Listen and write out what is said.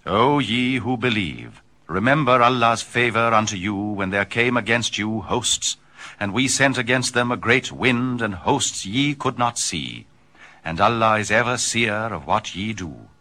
O ye who believe, remember Allah's favor unto you when there came against you hosts, and we sent against them a great wind and hosts ye could not see. And Allah is ever seer of what ye do.